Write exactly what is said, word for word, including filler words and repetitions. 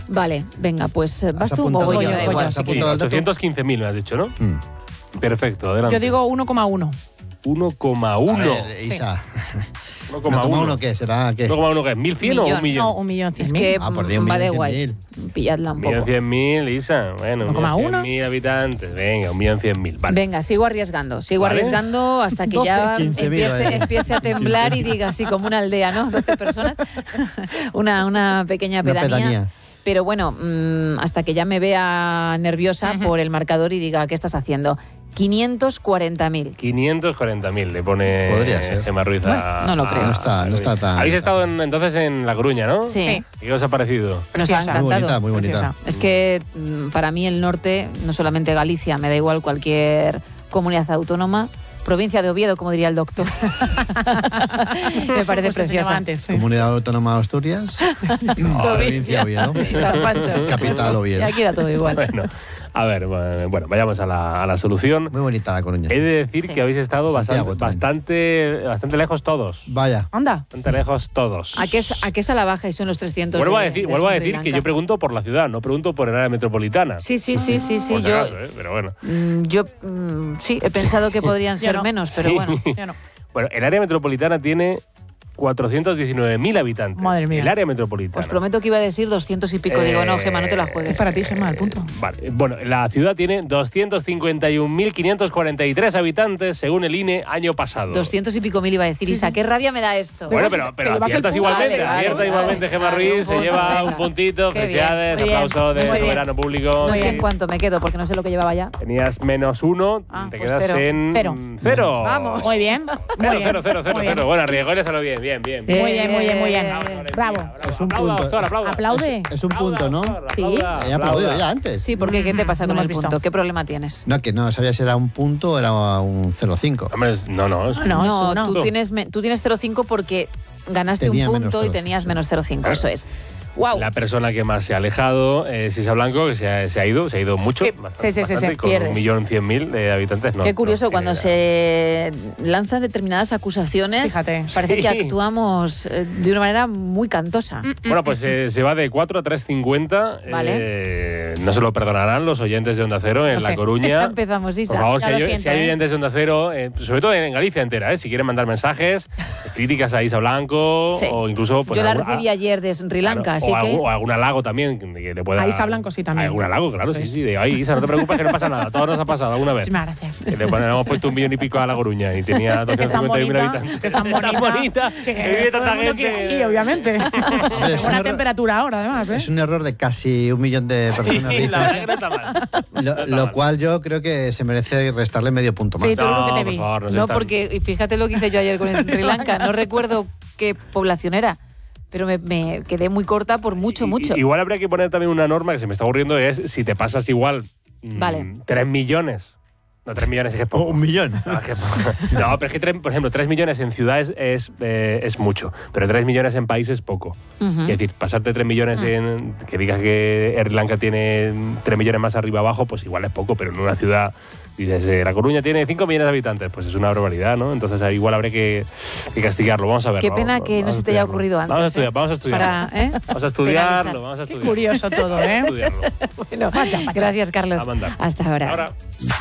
Vale, venga, pues vas Has tú o apuntado voy ya, yo. da Voy igual, yo, has si quieres. apuntado el dato. ochocientos quince mil me has dicho, ¿no? Mm. Perfecto, adelante. Yo digo uno coma uno. uno coma uno. A ver, Isa. uno uno coma coma uno. uno ¿qué será? ¿Qué? uno coma uno, ¿qué es? ¿mil cien o Millón. un millón? No, un millón cien Es mil. que Ah, por Dios, un mm, va de millón guay. cien Pilladla un Un millón poco. cien mil, Isa. Bueno, un uno coma millón uno. cien mil habitantes. Venga, un millón cien mil. Vale. Venga, sigo arriesgando, sigo Vale. arriesgando hasta que doce, ya quince mil, empiece, vale. empiece a temblar y diga así como una aldea, ¿no? doce personas, una, una pequeña Una pedanía. pedanía. Pero bueno, mmm, hasta que ya me vea nerviosa Ujú. por el marcador y diga, ¿qué estás haciendo? quinientos cuarenta mil. quinientos cuarenta mil le pone Podría ser. Gemma Ruiz a... Bueno, no lo creo. a- No está- no está tan- Habéis estado en- entonces en La Coruña, ¿no? Sí. Sí. ¿Y qué os ha parecido? Nos ha Preciosa. encantado. Muy bonita, muy bonita. Preciosa. Es que mm, para mí el norte, no solamente Galicia, me da igual cualquier comunidad autónoma, provincia de Oviedo, como diría el doctor. Me parece Pues se enseñaba preciosa. antes, sí. Comunidad Autónoma de Asturias. Provincia Oviedo. San Pancho. Capital Y Oviedo. aquí da todo igual. Bueno, a ver, bueno, bueno, vayamos a la, a la solución. Muy bonita La Coruña. He de decir Sí. que habéis estado Santiago bastante, también. bastante, bastante lejos todos. Vaya. Anda. Bastante lejos todos. ¿A qué, es, ¿A qué es a la baja y son los trescientos? Vuelvo a de- decir, de vuelvo a Sri decir que Lanka? yo pregunto por la ciudad, no pregunto por el área metropolitana. Sí, sí, sí, sí, sí. Por si Yo, acaso, ¿eh? Pero bueno. mm, yo mm, sí, he pensado que podrían Yo ser no. menos, pero Sí. bueno. Yo no. Bueno, el área metropolitana tiene cuatrocientos diecinueve mil habitantes. Madre mía. El área metropolitana. Os prometo que iba a decir doscientos y pico. Digo, no, Eh, Gemma, no te la Es juegues. para ti, Gemma, el punto. Vale, bueno, la ciudad tiene doscientos cincuenta y un mil quinientos cuarenta y tres habitantes según el I N E año pasado. Doscientos y pico mil iba a decir. Sí, Isa, sí. qué rabia me da esto. Bueno, Te pero, llevas- te pero llevas el aciertas punto. igualmente, Vale, vale, acierta vale. igualmente Gemma Vale, Ruiz, un se punto, lleva venga. un puntito, Qué bien, felicidades, muy bien. aplauso de Muy bien. Soberano Público. No sé Sí. en cuánto me quedo, porque no sé lo que llevaba ya. Tenías menos uno, Ah, te pues quedas cero. en Cero. cero. Vamos. Muy bien. Muy Cero, bien. cero, cero, cero, Muy bien. cero. Bueno, arriesgóreselo bien, bien, bien. bien. Muy bien, muy bien, muy bien. Eh, Bravo. Es un Aplauda, punto. doctor, aplauda. Aplaude. Es un punto, ¿no? Sí. Aplauda, He aplaudido aplauda. ya antes. Sí, porque ¿qué te pasa No con lo el has visto. punto? ¿Qué problema tienes? No, que no sabía si era un punto o era un cero coma cinco. Hombre, es- no, no. es- No, No, es uno. tú tienes, me- tú tienes cero coma cinco porque ganaste Tenía un menos punto y cero coma cinco, tenías sí. menos cero coma cinco. Claro. Eso es. ¡Wow! La persona que más se ha alejado es Isa Blanco, que se ha, se ha ido, se ha ido mucho. Sí, bastante, sí, sí, sí, bastante, sí, con pierdes. un millón cien mil de habitantes. No, Qué curioso, no cuando tiene se lanzan determinadas acusaciones, Fíjate. parece Sí. que actuamos eh, de una manera muy cantosa. idea. Bueno, pues eh, se va de cuatro a tres cincuenta. Vale. Eh, no se lo perdonarán los oyentes de Onda Cero en No La sé. Coruña. Empezamos, Isa. Por favor, si Ya lo hay, siento, si hay ¿eh? oyentes de Onda Cero, eh, sobre todo en Galicia entera, eh, si quieren mandar mensajes, críticas a Isa Blanco Sí. o incluso... pues, Yo la algún- recibí ayer de Sri Lanka, claro, así o, que... algún, o algún halago también que le pueda... A Isa Blanco sí también. Algún halago, claro, Eso sí, es. sí. De, ay, Isa, no te preocupes que no pasa nada. Todo nos ha pasado alguna vez. Muchísimas gracias. Que le, ponen- le hemos puesto un millón y pico a La Coruña y tenía Que es tan doscientos cincuenta y un mil bonita, habitantes. que es tan bonita, bonita, que vive todo tanta el mundo gente. quiere ir, obviamente. Hombre, es un Buena error- temperatura ahora, además, ¿eh? Es un error de casi un millón de personas de Sí, la verdad que diferencia. no está mal. Lo, No está lo mal. cual yo creo que se merece restarle medio punto más. Sí, todo lo No, que te por vi. favor, no, No, seas tan- porque y fíjate lo que hice yo ayer con Sri Lanka. No recuerdo qué población era, pero me, me quedé muy corta por mucho, I- mucho. Igual habría que poner también una norma que se me está ocurriendo, es si te pasas igual mm, Vale. tres millones. No, tres millones es que es poco. millón. No, es que es poco. No, pero es que, tres- por ejemplo, tres millones en ciudades es, eh, es mucho, pero tres millones en países es poco. Ujú. Es decir, pasarte tres millones en. Que digas que Sri Lanka tiene tres millones más arriba abajo, pues igual es poco, pero en una ciudad. Dices, eh, La Coruña tiene cinco millones de habitantes, pues es una barbaridad, ¿no? Entonces ahí igual habría que, que castigarlo. Vamos a ver. Qué pena que no se te haya ocurrido antes. Vamos a estudiar, ¿eh? vamos a estudiarlo. Para, ¿eh? Vamos a estudiarlo, Penalizar. vamos a Qué estudiarlo. curioso todo, Vamos a ¿eh? estudiarlo. Bueno, Pacha, pacha. gracias, Carlos. A mandar. Hasta ahora. Ahora.